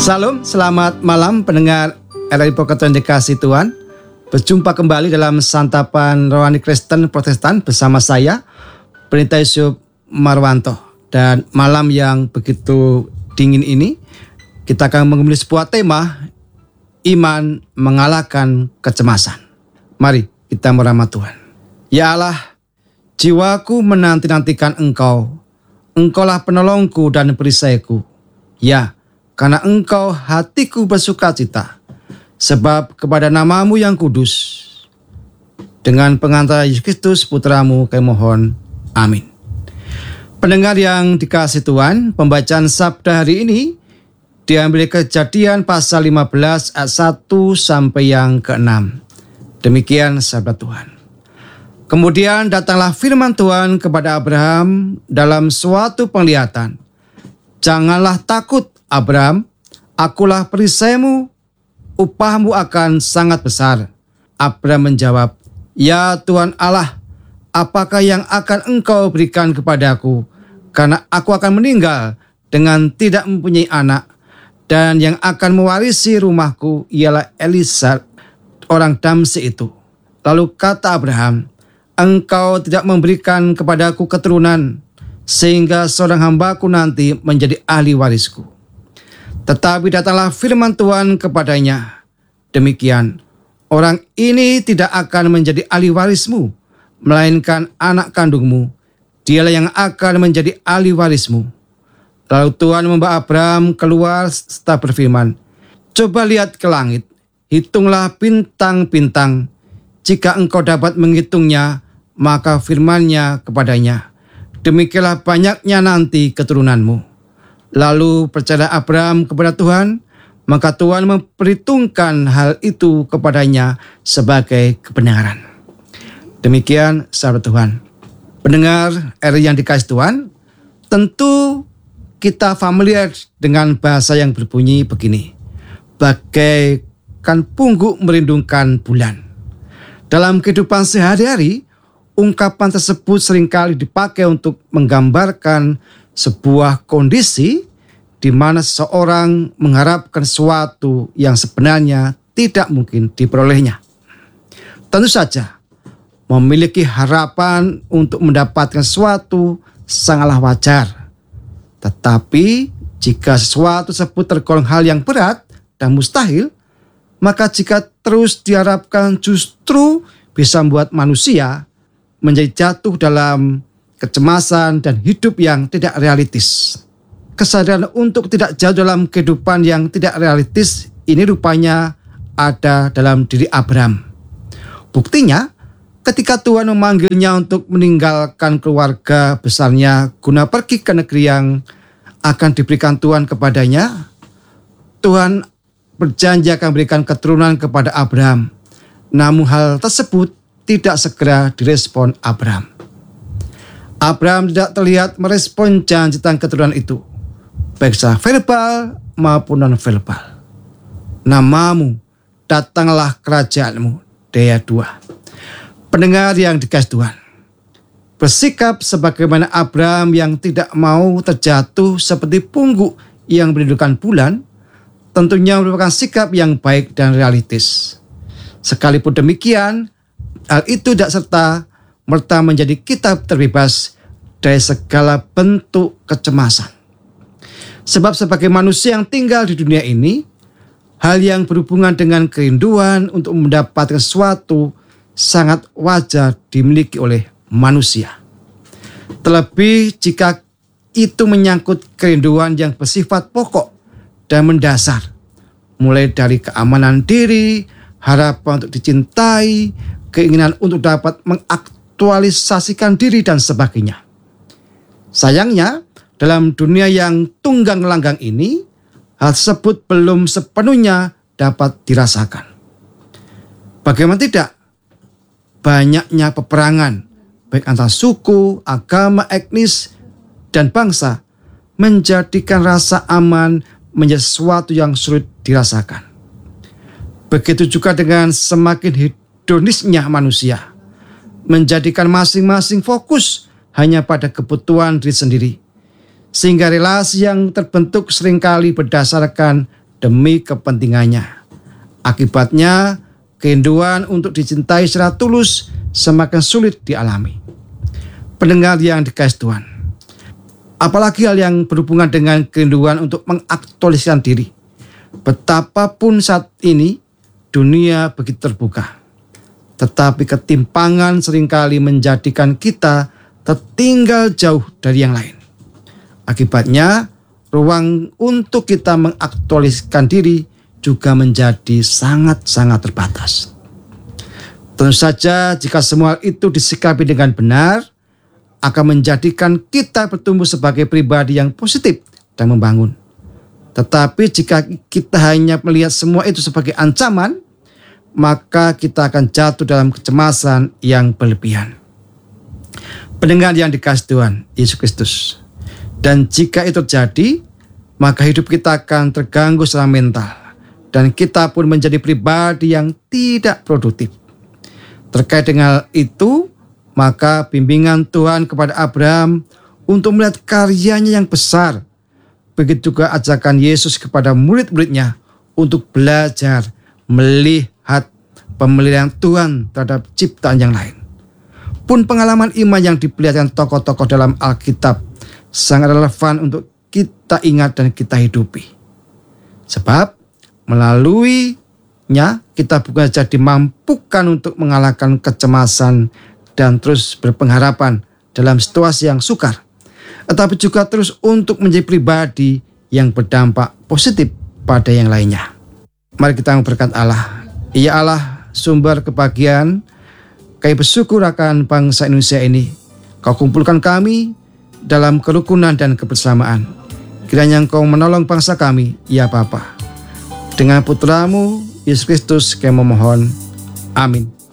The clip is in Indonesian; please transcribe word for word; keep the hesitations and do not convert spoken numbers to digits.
Salam, selamat malam pendengar R R I Purwokerto yang dikasih Tuhan. Berjumpa kembali dalam Santapan Rohani Kristen Protestan bersama saya, Pendeta Yusuf Marwanto. Dan malam yang begitu dingin ini, kita akan mengemudi sebuah tema, iman mengalahkan kecemasan. Mari kita meramah Tuhan. Ya Allah, jiwaku menanti-nantikan Engkau. Engkaulah penolongku dan perisaiku. Ya, karena Engkau hatiku bersukacita, sebab kepada namamu yang kudus, dengan pengantara Yesus Kristus Putramu kami mohon. Amin. Pendengar yang dikasih Tuhan, pembacaan sabda hari ini diambil Kejadian pasal lima belas ayat satu sampai yang keenam. Demikian sabda Tuhan. Kemudian datanglah firman Tuhan kepada Abraham dalam suatu penglihatan. Janganlah takut, Abraham, akulah perisaimu, upahmu akan sangat besar. Abraham menjawab, ya Tuhan Allah, apakah yang akan Engkau berikan kepadaku? Karena aku akan meninggal dengan tidak mempunyai anak, dan yang akan mewarisi rumahku ialah Eliezer, orang Damsyik itu. Lalu kata Abraham, Engkau tidak memberikan kepadaku keturunan, sehingga seorang hambaku nanti menjadi ahli warisku. Tetapi datanglah firman Tuhan kepadanya, demikian, orang ini tidak akan menjadi ahli warismu, melainkan anak kandungmu, dialah yang akan menjadi ahli warismu. Lalu Tuhan membawa Abraham keluar serta berfirman, coba lihat ke langit, hitunglah bintang-bintang, jika engkau dapat menghitungnya, maka firman-Nya kepadanya, demikianlah banyaknya nanti keturunanmu. Lalu percaya Abraham kepada Tuhan, maka Tuhan memperhitungkan hal itu kepadanya sebagai kebenaran. Demikian sahabat Tuhan. Pendengar R R I yang dikasih Tuhan, tentu kita familiar dengan bahasa yang berbunyi begini, bagaikan pungguk merindungkan bulan. Dalam kehidupan sehari-hari, ungkapan tersebut seringkali dipakai untuk menggambarkan sebuah kondisi di mana seseorang mengharapkan sesuatu yang sebenarnya tidak mungkin diperolehnya. Tentu saja, memiliki harapan untuk mendapatkan sesuatu sangatlah wajar. Tetapi jika sesuatu tersebut tergolong hal yang berat dan mustahil, maka jika terus diharapkan justru bisa membuat manusia menjadi jatuh dalam kecemasan dan hidup yang tidak realistis. Kesadaran untuk tidak jauh dalam kehidupan yang tidak realistis ini rupanya ada dalam diri Abraham. Buktinya, ketika Tuhan memanggilnya untuk meninggalkan keluarga besarnya guna pergi ke negeri yang akan diberikan Tuhan kepadanya, Tuhan berjanji akan memberikan keturunan kepada Abraham. Namun hal tersebut tidak segera direspon Abraham. Abraham tidak terlihat merespon janji tentang keturunan itu, baik secara verbal maupun non-verbal. Namamu, datanglah kerajaanmu. Daya dua. Pendengar yang dikasih Tuhan, bersikap sebagaimana Abraham yang tidak mau terjatuh seperti pungguk yang merindungkan bulan, tentunya merupakan sikap yang baik dan realistis. Sekalipun demikian, hal itu tidak serta merta menjadi kita terbebas dari segala bentuk kecemasan. Sebab sebagai manusia yang tinggal di dunia ini, hal yang berhubungan dengan kerinduan untuk mendapatkan sesuatu sangat wajar dimiliki oleh manusia. Terlebih jika itu menyangkut kerinduan yang bersifat pokok dan mendasar, mulai dari keamanan diri, harapan untuk dicintai, keinginan untuk dapat mengaktualisasikan diri dan sebagainya. Sayangnya, dalam dunia yang tunggang langgang ini, hal tersebut belum sepenuhnya dapat dirasakan. Bagaimana tidak? Banyaknya peperangan, baik antar suku, agama, etnis, dan bangsa, menjadikan rasa aman menjadi sesuatu yang sulit dirasakan. Begitu juga dengan semakin hedonisnya manusia, menjadikan masing-masing fokus hanya pada kebutuhan diri sendiri, sehingga relasi yang terbentuk seringkali berdasarkan demi kepentingannya. Akibatnya, kerinduan untuk dicintai secara tulus semakin sulit dialami. Pendengar yang dikasihi Tuhan, apalagi hal yang berhubungan dengan kerinduan untuk mengaktualisasikan diri. Betapapun saat ini dunia begitu terbuka, tetapi ketimpangan seringkali menjadikan kita tertinggal jauh dari yang lain. Akibatnya, ruang untuk kita mengaktualisasikan diri juga menjadi sangat-sangat terbatas. Tentu saja jika semua itu disikapi dengan benar, akan menjadikan kita bertumbuh sebagai pribadi yang positif dan membangun. Tetapi jika kita hanya melihat semua itu sebagai ancaman, maka kita akan jatuh dalam kecemasan yang berlebihan. Pendengar yang dikasihi Tuhan Yesus Kristus, dan jika itu terjadi, maka hidup kita akan terganggu secara mental, dan kita pun menjadi pribadi yang tidak produktif. Terkait dengan itu, maka bimbingan Tuhan kepada Abraham untuk melihat karyanya yang besar. Begitu juga ajakan Yesus kepada murid-muridnya untuk belajar melihat pemeliharaan Tuhan terhadap ciptaan yang lain. Pun pengalaman iman yang diperlihatkan tokoh-tokoh dalam Alkitab sangat relevan untuk kita ingat dan kita hidupi. Sebab melaluinya kita bukan saja dimampukan untuk mengalahkan kecemasan dan terus berpengharapan dalam situasi yang sukar, tetapi juga terus untuk menjadi pribadi yang berdampak positif pada yang lainnya. Mari kita berkat Allah. Ya Allah, sumber kebahagiaan, kami bersyukur akan bangsa Indonesia ini. Kau kumpulkan kami dalam kerukunan dan kebersamaan. Kiranya Engkau menolong bangsa kami, ya Bapa. Dengan putramu Yesus Kristus kami memohon. Amin.